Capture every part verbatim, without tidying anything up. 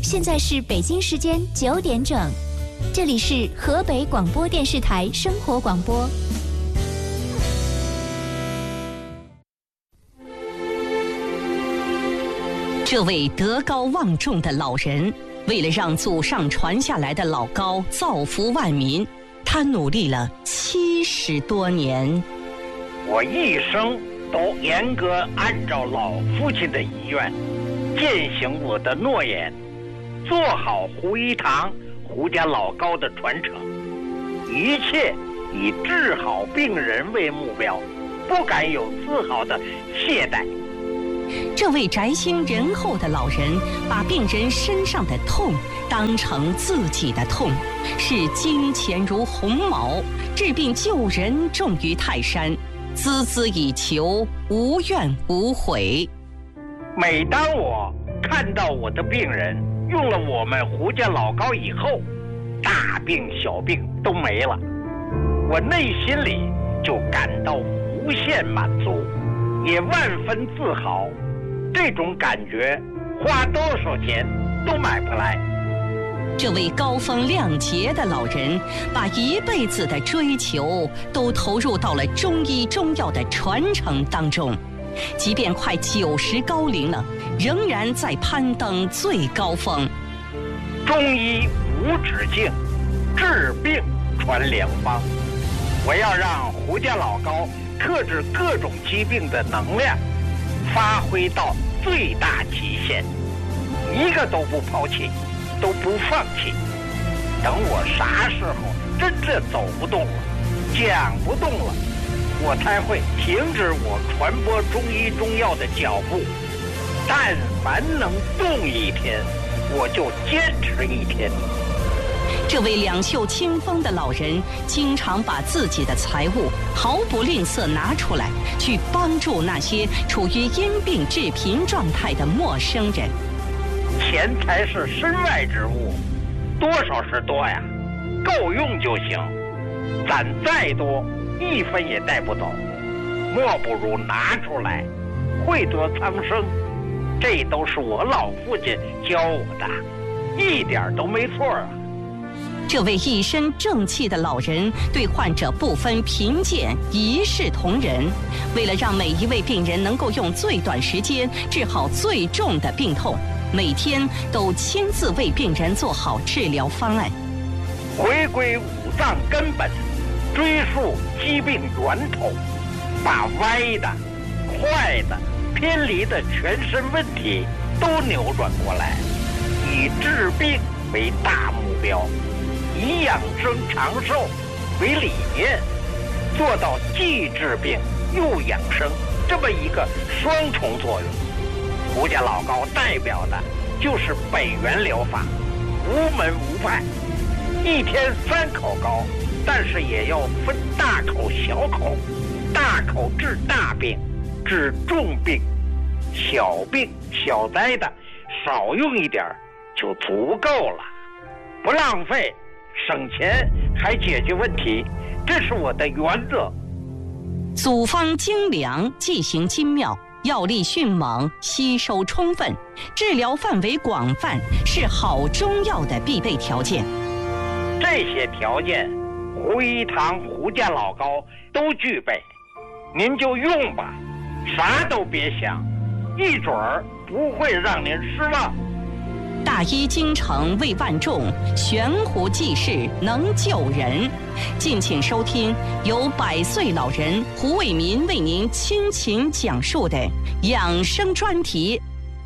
现在是北京时间九点整，这里是河北广播电视台生活广播。 这位德高望重的老人，为了让祖上传下来的老高造福万民，他努力了七十多年。 我一生都严格按照老父亲的遗愿，践行我的诺言，做好胡一堂胡家老高的传承，一切以治好病人为目标，不敢有丝毫的懈怠。 这位宅心仁厚的老人，把病人身上的痛当成自己的痛，视金钱如鸿毛，治病救人重于泰山，孜孜以求，无怨无悔。 每当我看到我的病人用了我们胡家老高以后，大病小病都没了，我内心里就感到无限满足，也万分自豪。这种感觉花多少钱都买不来。 这位高风亮节的老人，把一辈子的追求都投入到了中医中药的传承当中，即便快九十高龄了，仍然在攀登最高峰。 中医无止境，治病传良方。我要让胡家老高克制各种疾病的能量发挥到最大极限，一个都不抛弃，都不放弃。等我啥时候真正走不动了，讲不动了，我才会停止我传播中医中药的脚步。但凡能动一天，我就坚持一天。 这位两袖清风的老人，经常把自己的财物毫不吝啬拿出来，去帮助那些处于因病致贫状态的陌生人。 钱财是身外之物，多少是多呀，够用就行。攒再多，一分也带不走，莫不如拿出来，惠泽苍生。这都是我老父亲教我的，一点都没错啊。 这位一身正气的老人对患者不分贫贱，一视同仁。为了让每一位病人能够用最短时间治好最重的病痛，每天都亲自为病人做好治疗方案。 回归五脏根本，追溯疾病源头，把歪的、坏的、偏离的全身问题都扭转过来，以治病为大目标，以养生长寿为理念，做到既治病又养生这么一个双重作用。胡家老高代表的就是北元疗法，无门无派，一天三口高，但是也要分大口小口，大口治大病，治重病，小病小灾的少用一点就足够了，不浪费，省钱还解决问题，这是我的原则。 组方精良，剂型精妙，药力迅猛，吸收充分，治疗范围广泛，是好中药的必备条件。 这些条件，胡一堂胡家老高都具备，您就用吧，啥都别想，一准儿不会让您失望。 大医精诚为万众，悬壶济世能救人。敬请收听由百岁老人胡卫民为您倾情讲述的养生专题。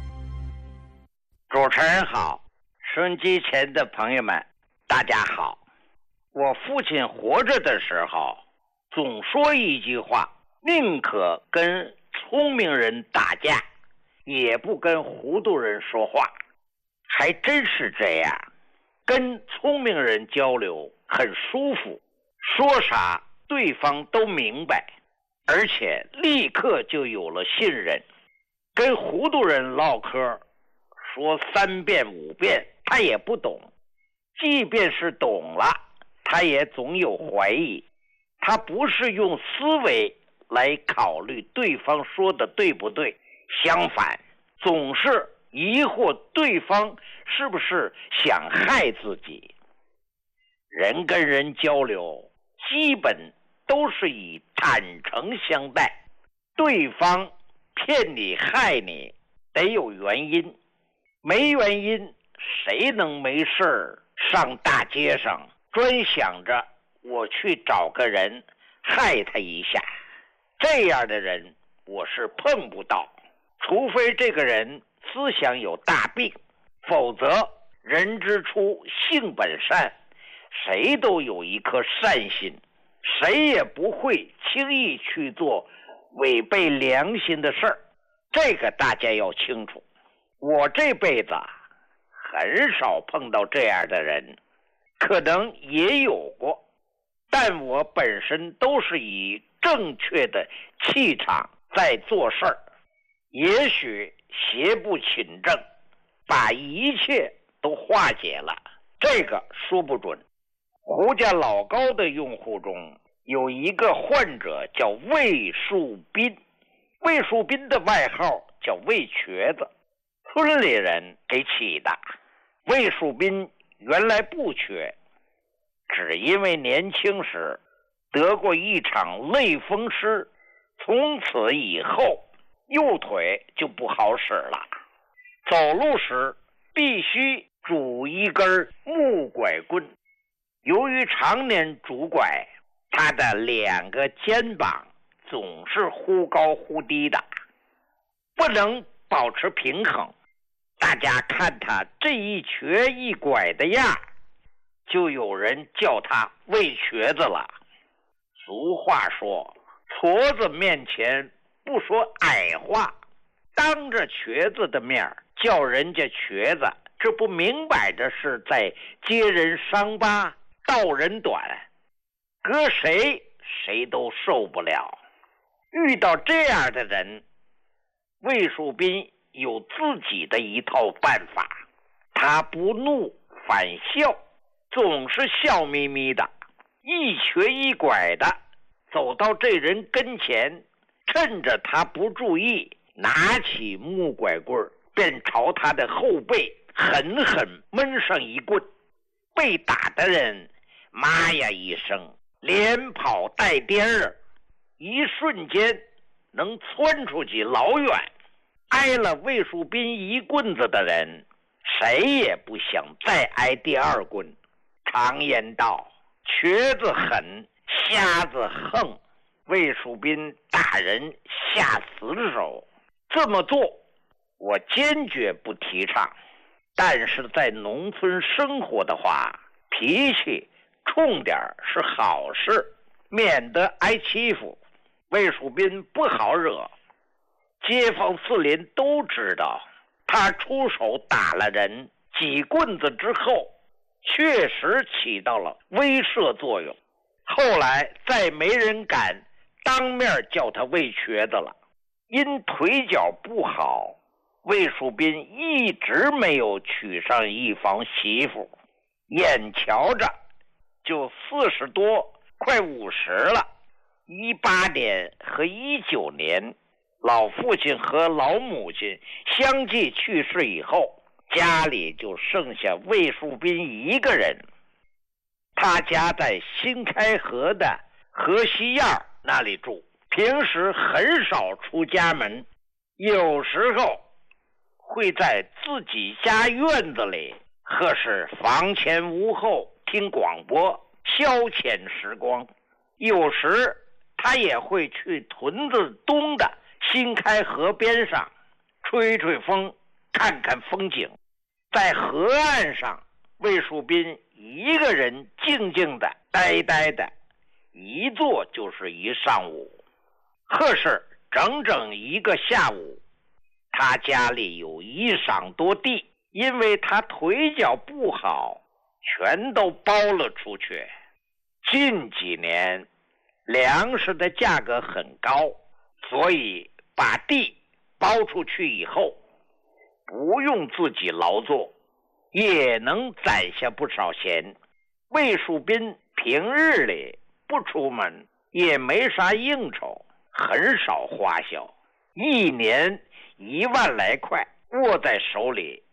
主持人好，收音机前的朋友们大家好。我父亲活着的时候总说一句话，宁可跟聪明人打架，也不跟糊涂人说话。还真是这样，跟聪明人交流很舒服，说啥对方都明白，而且立刻就有了信任。跟糊涂人唠嗑，说三遍五遍他也不懂，即便是懂了，他也总有怀疑。他不是用思维来考虑对方说的对不对，相反，总是疑惑对方是不是想害自己？人跟人交流基本都是以坦诚相待，对方骗你害你得有原因，没原因谁能没事上大街上专想着我去找个人害他一下？这样的人我是碰不到，除非这个人思想有大病，否则人之初性本善，谁都有一颗善心，谁也不会轻易去做违背良心的事儿，这个大家要清楚。我这辈子很少碰到这样的人，可能也有过，但我本身都是以正确的气场在做事儿，也许邪不侵正，把一切都化解了，这个说不准。胡家老高的用户中有一个患者叫魏树斌，魏树斌的外号叫魏瘸子，村里人给起的。魏树斌原来不瘸，只因为年轻时得过一场类风湿，从此以后右腿就不好使了，走路时必须拄一根木拐棍。由于常年拄拐，他的两个肩膀总是忽高忽低的，不能保持平衡。大家看他这一瘸一拐的样，就有人叫他魏瘸子了。俗话说，矬子面前不说矮话，当着瘸子的面叫人家瘸子，这不明摆着是在揭人伤疤道人短，搁谁谁都受不了。遇到这样的人，魏树斌有自己的一套办法，他不怒反笑，总是笑眯眯的，一瘸一拐的走到这人跟前，趁着他不注意，拿起木拐棍便朝他的后背狠狠闷上一棍。被打的人妈呀一声，连跑带颠儿，一瞬间能窜出去老远。挨了魏树斌一棍子的人，谁也不想再挨第二棍。常言道，瘸子狠，瞎子横，魏树斌打人下死手，这么做我坚决不提倡。但是在农村生活的话，脾气冲点是好事，免得挨欺负。魏树斌不好惹，街坊四邻都知道他出手打了人，几棍子之后确实起到了威慑作用。后来再没人敢当面叫他魏瘸子了。因腿脚不好，魏树斌一直没有娶上一房媳妇，眼瞧着就四十多快五十了。一八年和一九年，老父亲和老母亲相继去世以后，家里就剩下魏树斌一个人。他家在新开河的河西院那里住，平时很少出家门，有时候会在自己家院子里或是房前屋后听广播消遣时光。有时他也会去屯子东的新开河边上吹吹风，看看风景。在河岸上，魏树斌一个人静静的呆呆的，一坐就是一上午。或是整整一个下午，他家里有一晌多地，因为他腿脚不好，全都包了出去。近几年粮食的价格很高，所以把地包出去以后，不用自己劳作，也能攒下不少钱。魏树斌平日里不出门，也没啥应酬，很少花销，一年一万来块握在手里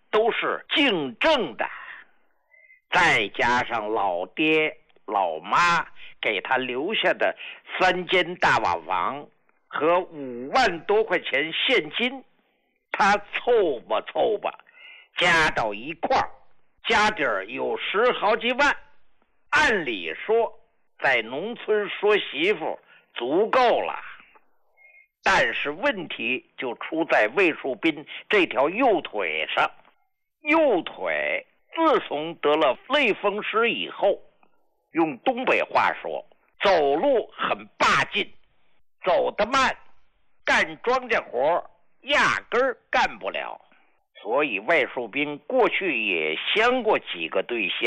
都是竞争的，再加上老爹老妈给他留下的三间大瓦房和五万多块钱现金，他凑吧凑吧，加到一块儿，家底儿有十好几万。按理说，在农村说媳妇足够了，但是问题就出在魏树斌这条右腿上。右腿自从得了类风湿以后，用东北话说，走路很霸劲，走得慢，干庄稼活压根儿干不了。所以魏树斌过去也相过几个对象，